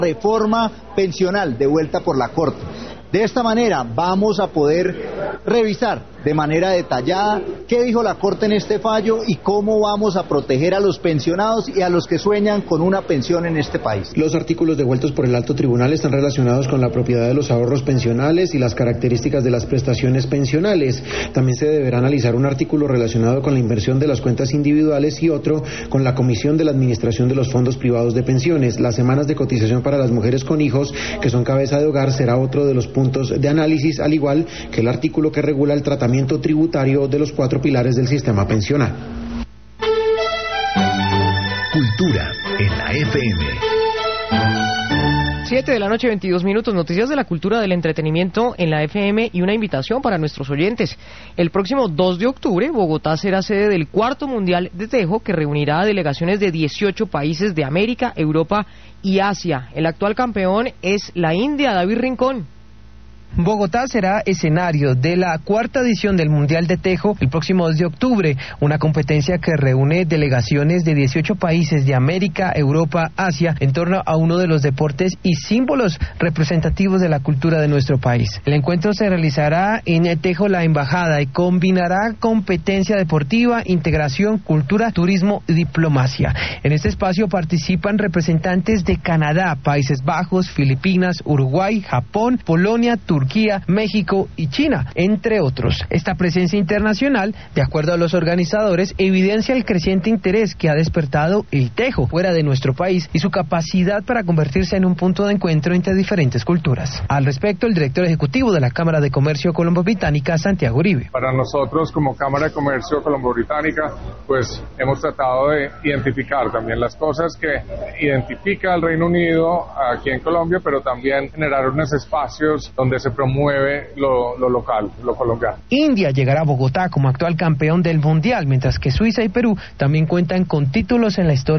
reforma pensional devuelta por la Corte. De esta manera vamos a poder revisar de manera detallada qué dijo la Corte en este fallo y cómo vamos a proteger a los pensionados y a los que sueñan con una pensión en este país. Los artículos devueltos por el Alto Tribunal están relacionados con la propiedad de los ahorros pensionales y las características de las prestaciones pensionales. También se deberá analizar un artículo relacionado con la inversión de las cuentas individuales y otro con la comisión de la administración de los fondos privados de pensiones. Las semanas de cotización para las mujeres con hijos, que son cabeza de hogar, será otro de los puntos de análisis, al igual que el artículo que regula el tratamiento tributario de los 4 pilares del sistema pensional. Cultura en la FM. 7 de la noche, 22 minutos, noticias de la cultura del entretenimiento en la FM y una invitación para nuestros oyentes. El próximo 2 de octubre, Bogotá será sede del 4º Mundial de Tejo, que reunirá a delegaciones de 18 países de América, Europa y Asia. El actual campeón es la India, David Rincón. Bogotá será escenario de la 4ª edición del Mundial de Tejo el próximo 2 de octubre, una competencia que reúne delegaciones de 18 países de América, Europa, Asia, en torno a uno de los deportes y símbolos representativos de la cultura de nuestro país. El encuentro se realizará en Tejo La Embajada y combinará competencia deportiva, integración, cultura, turismo y diplomacia. En este espacio participan representantes de Canadá, Países Bajos, Filipinas, Uruguay, Japón, Polonia, Turquía, México y China, entre otros. Esta presencia internacional, de acuerdo a los organizadores, evidencia el creciente interés que ha despertado el tejo fuera de nuestro país y su capacidad para convertirse en un punto de encuentro entre diferentes culturas. Al respecto, el director ejecutivo de la Cámara de Comercio Colombo-Británica, Santiago Uribe. Para nosotros, como Cámara de Comercio Colombo-Británica, pues hemos tratado de identificar también las cosas que identifica el Reino Unido aquí en Colombia, pero también generar unos espacios donde se promueve lo local, lo colombiano. India llegará a Bogotá como actual campeón del Mundial, mientras que Suiza y Perú también cuentan con títulos en la historia